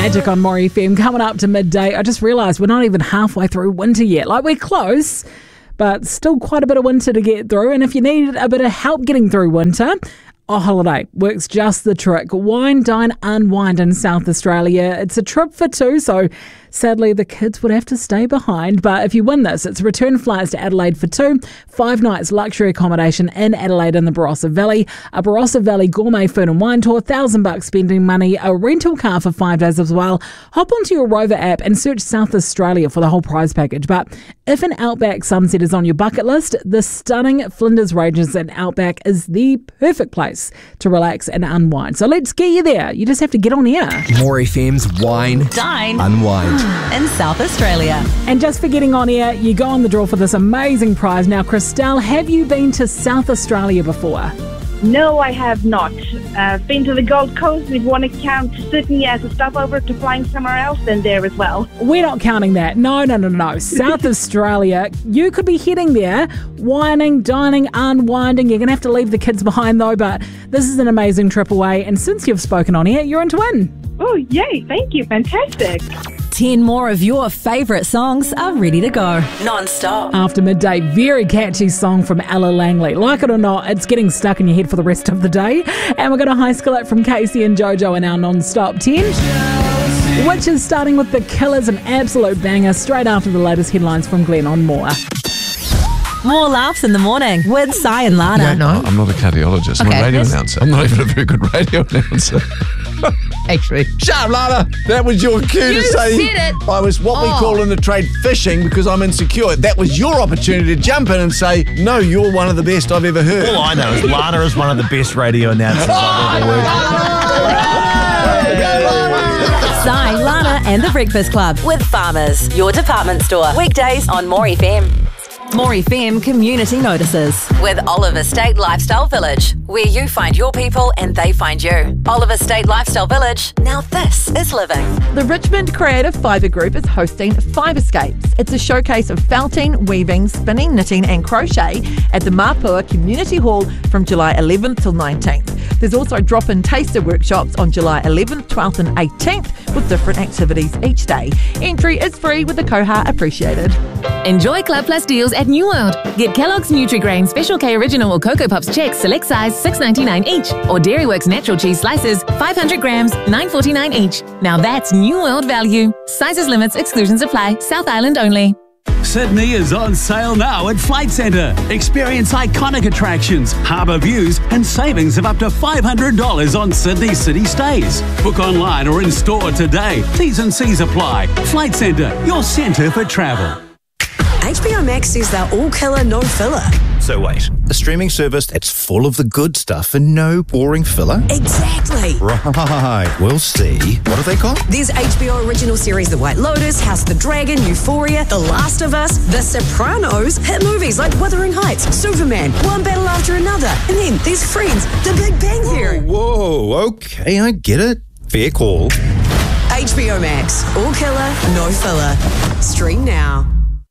Magic on More FM coming up to midday. I just realised we're not even halfway through winter yet. Like, we're close, but still quite a bit of winter to get through. And if you need a bit of help getting through winter, a holiday works just the trick. Wine, Dine, Unwind in South Australia. It's a trip for two, so sadly the kids would have to stay behind. But if you win this, it's return flights to Adelaide for 2, 5 nights luxury accommodation in Adelaide in the Barossa Valley, a Barossa Valley gourmet food and wine tour, $1,000 spending money, a rental car for 5 days as well. Hop onto your Rover app and search South Australia for the whole prize package. But if an Outback sunset is on your bucket list, the stunning Flinders Ranges in Outback is the perfect place to relax and unwind. So let's get you there. You just have to get on air. More FM's Wine, Dine, Unwind in South Australia. And just for getting on air, you go on the draw for this amazing prize. Now, Christelle, have you been to South Australia before? No, I have not. I've been to the Gold Coast. We'd want to count Sydney as a stopover to flying somewhere else and there as well. We're not counting that. No. South Australia, you could be heading there, whining, dining, unwinding. You're going to have to leave the kids behind though, but this is an amazing trip away. And since you've spoken on air, you're in to win. Oh, yay. Thank you. Fantastic. 10 more of your favourite songs are ready to go. Non-stop. After midday, very catchy song from Ella Langley. Like it or not, it's getting stuck in your head for the rest of the day. And we're going to high school it from Casey and Jojo in our non-stop 10, which is starting with The Killers, an absolute banger, straight after the latest headlines from Glenn on More. More laughs in the morning with Sai and Lana. You don't know? I'm not a cardiologist. I'm Okay, a radio yes. announcer. I'm not even a very good radio announcer. Actually. Shut up, Lana. That was your cue to say said it. I was what we call in the trade fishing because I'm insecure. That was your opportunity to jump in and say, no, you're one of the best I've ever heard. All I know is Lana is one of the best radio announcers I've ever worked Sai, Lana and the Breakfast Club with Farmers, your department store. Weekdays on More FM. More FM Community Notices with Oliver State Lifestyle Village, where you find your people and they find you. Oliver State Lifestyle Village, now this is living. The Richmond Creative Fibre Group is hosting Fibrescapes. It's a showcase of felting, weaving, spinning, knitting and crochet at the Mapua Community Hall from July 11th till 19th. There's also drop-in taster workshops on July 11th, 12th and 18th with different activities each day. Entry is free with a koha appreciated. Enjoy Club Plus deals at New World. Get Kellogg's Nutri-Grain Special K Original or Cocoa Puffs Chex select size $6.99 each, or Dairyworks Natural Cheese Slices 500 grams $9.49 each. Now that's New World value. Sizes, limits, exclusions apply. South Island only. Sydney is on sale now at Flight Centre. Experience iconic attractions, harbour views and savings of up to $500 on Sydney city stays. Book online or in store today. T's and C's apply. Flight Centre, your centre for travel. HBO Max says they're all killer, no filler. So wait, a streaming service that's full of the good stuff and no boring filler? Exactly. Right, we'll see. What have they got? There's HBO original series The White Lotus, House of the Dragon, Euphoria, The Last of Us, The Sopranos, hit movies like Wuthering Heights, Superman, one battle after another. And then there's Friends, The Big Bang Theory. Whoa, okay, I get it. Fair call. HBO Max, all killer, no filler. Stream now.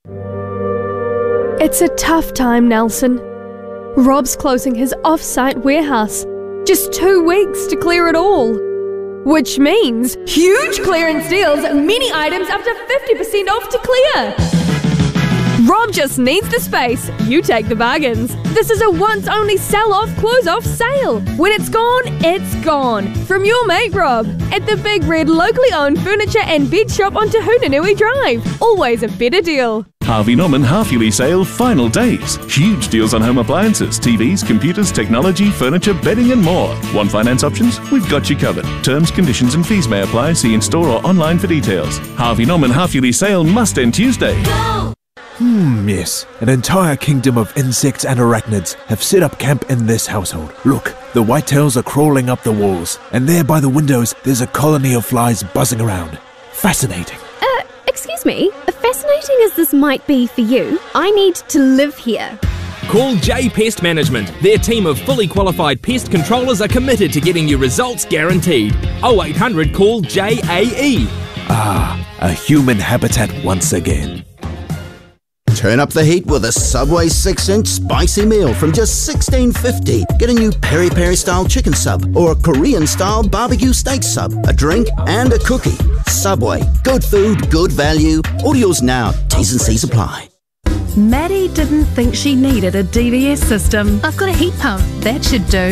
It's a tough time, Nelson. Rob's closing his off-site warehouse. Just 2 weeks to clear it all. Which means huge clearance deals, many items up to 50% off to clear. Rob just needs the space, you take the bargains. This is a once-only sell-off, close-off sale. When it's gone, it's gone. From your mate Rob, at the Big Red locally owned furniture and bed shop on Tahunanui Drive. Always a better deal. Harvey Norman half-yearly sale final days. Huge deals on home appliances, TVs, computers, technology, furniture, bedding and more. Want finance options? We've got you covered. Terms, conditions and fees may apply. See in-store or online for details. Harvey Norman half-yearly sale must end Tuesday. Yes. An entire kingdom of insects and arachnids have set up camp in this household. Look, the whitetails are crawling up the walls, and there by the windows there's a colony of flies buzzing around. Fascinating. Excuse me, fascinating as this might be for you, I need to live here. Call J Pest Management. Their team of fully qualified pest controllers are committed to getting you results guaranteed. 0800 call JAE. A human habitat once again. Turn up the heat with a Subway 6-inch spicy meal from just $16.50. Get a new peri-peri style chicken sub or a Korean style barbecue steak sub, a drink and a cookie. Subway. Good food, good value. Order yours now. T's and C's apply. Maddie didn't think she needed a DVS system. I've got a heat pump. That should do.